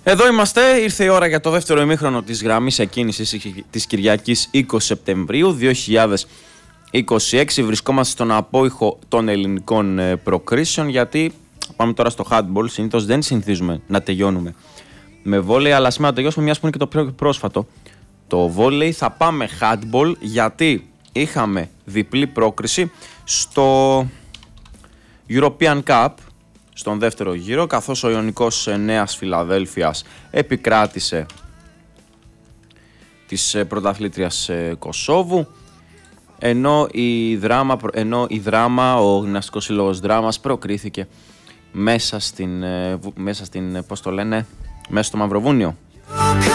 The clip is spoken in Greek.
Εδώ είμαστε, ήρθε η ώρα για το δεύτερο ημίχρονο της γραμμής εκκίνησης της Κυριακής 20 Σεπτεμβρίου 2026. Βρισκόμαστε στον απόϊχο των ελληνικών προκρίσεων, γιατί πάμε τώρα στο handball. Συνήθως δεν συνηθίζουμε να τελειώνουμε με βόλεϊ, αλλά σήμερα τελειώσουμε μιας που είναι και το πιο πρόσφατο. Το βόλεϊ θα πάμε handball, γιατί είχαμε διπλή πρόκριση στο European Cup, στον δεύτερο γύρο, καθώς ο Ιωνικός Νέας Φιλαδέλφειας επικράτησε της πρωταθλήτριας Κωσόβου, ενώ η Δράμα, ο Γυμναστικός Σύλλογος Δράμας προκρίθηκε μέσα στο Μαυροβούνιο.